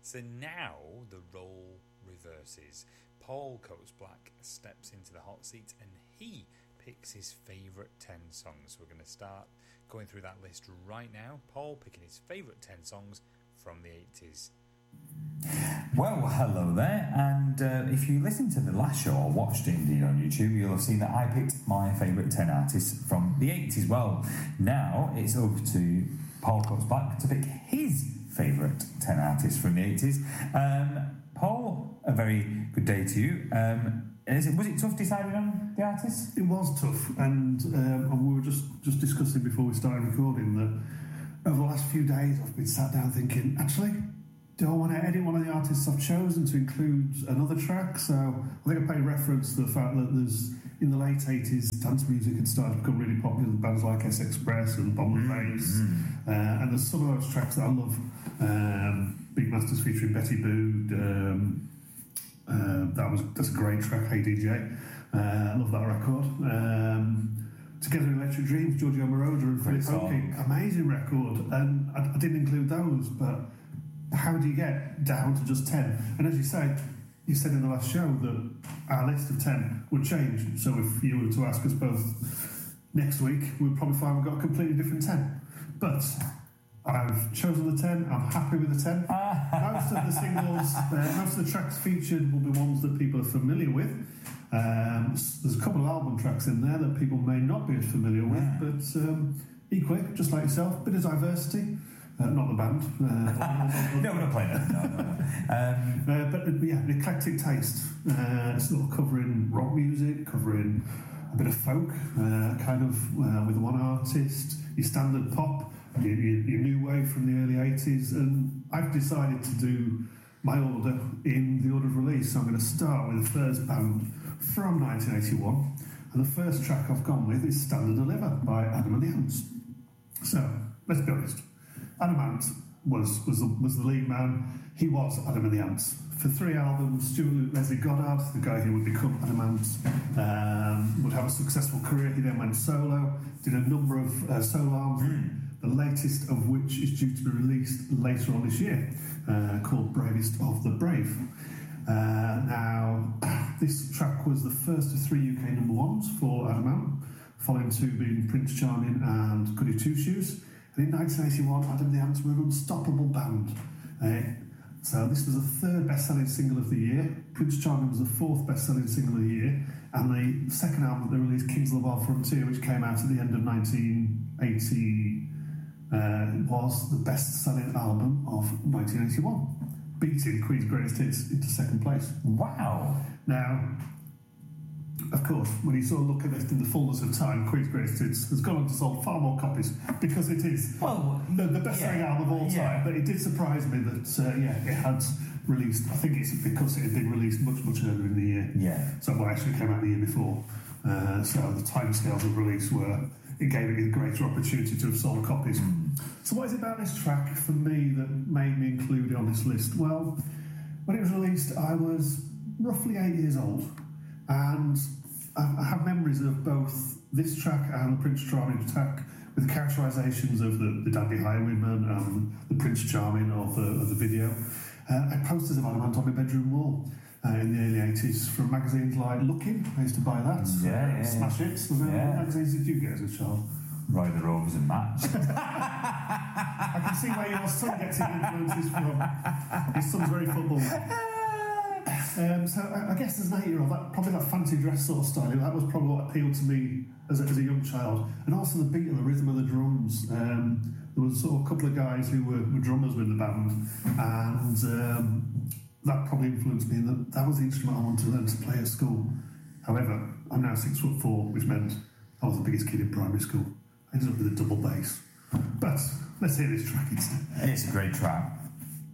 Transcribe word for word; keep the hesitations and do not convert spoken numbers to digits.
So now the role reverses. Paul Coates Black steps into the hot seat and he picks his favourite ten songs. We're going to start going through that list right now. Paul picking his favourite ten songs from the eighties. Well, hello there, and uh, if you listened to the last show or watched it indeed on YouTube, you'll have seen that I picked my favourite ten artists from the eighties. Well, now it's up to Paul Coates Black to pick his favourite ten artists from the eighties. Um, Paul, a very good day to you. Um, is it, was it tough deciding on the artists? It was tough, and, um, and we were just, just discussing before we started recording that over the last few days I've been sat down thinking, actually, do I want to edit one of the artists I've chosen to include another track? So I think I paid reference to the fact that there's, in the late eighties, dance music had started to become really popular with bands like S Express and Bomb and Bass. Mm-hmm. Uh, and there's some of those tracks that I love. Um, Big Masters featuring Betty Boo. Um, uh, that was that's a great track, Hey D J. Uh, I love that record. Um, Together in Electric Dreams, Giorgio Moroder and Philip Oakey. Amazing record. And I, I didn't include those, but how do you get down to just ten? And as you say, you said in the last show that our list of ten would change. So if you were to ask us both next week, we'd probably find we've got a completely different ten. But I've chosen the ten. I'm happy with the ten. Most of the singles, uh, most of the tracks featured will be ones that people are familiar with. Um, there's a couple of album tracks in there that people may not be as familiar with, yeah. but um, equally, just like yourself, bit of diversity. Uh, not the band. Uh, no, we're not playing that. No, no, no. Um, uh, but uh, yeah, an eclectic taste. Uh, sort of covering rock music, covering a bit of folk, uh, kind of uh, with one artist, your standard pop, your, your, your new wave from the early eighties. And I've decided to do my order in the order of release. So I'm going to start with the first band from nineteen eighty-one. And the first track I've gone with is Stand and Deliver by Adam and the Ants. So, let's be honest. Adam Ant was was the, was the lead man. He was Adam and the Ants. For three albums, Stuart Leslie Goddard, the guy who would become Adam Ant, um, would have a successful career. He then went solo, did a number of uh, solo albums, mm. the latest of which is due to be released later on this year, uh, called Bravest of the Brave. Uh, now, this track was the first of three U K number ones for Adam Ant, following two being Prince Charming and Goody Two Shoes. And in nineteen eighty-one, Adam and the Ants were an unstoppable band. Uh, so this was the third best-selling single of the year. Prince Charming was the fourth best-selling single of the year. And the second album that they released, Kings of the Wild Frontier, which came out at the end of nineteen eighty, uh, was the best-selling album of nineteen eighty-one, beating Queen's Greatest Hits into second place. Wow. Now, of course, when you sort of look at this in the fullness of time, Queen's Greatest Hits has gone on to sell far more copies because it is well, the, the best-selling yeah, album of all time. Yeah. But it did surprise me that, uh, yeah, it had released, I think it's because it had been released much, much earlier in the year. Yeah. So it actually came out the year before. Uh, so the timescales of release were, it gave it a greater opportunity to have sold copies. Mm. So what is it about this track, for me, that made me include it on this list? Well, when it was released, I was roughly eight years old. And I have memories of both this track and the Prince Charming track with the characterisations of the, the Dandy Highwayman and the Prince Charming of the, of the video. Uh, I had posters of Adam Ant on my bedroom wall uh, in the early eighties from magazines like Looking. I used to buy that. Yeah, yeah, Smash yeah. Hits. Was there yeah. What magazines did you get as a child? Ride the Rovers and Match. I can see where your son gets his influences from. His son's very football. Um, so I, I guess as an eight-year-old, that, probably that fancy dress sort of style, that was probably what appealed to me as a, as a young child. And also the beat and the rhythm of the drums. Um, there was sort of a couple of guys who were, were drummers with the band, and um, that probably influenced me. That that was the instrument I wanted to learn to play at school. However, I'm now six foot four, which meant I was the biggest kid in primary school. I ended up with a double bass. But let's hear this track instead. It's a great track.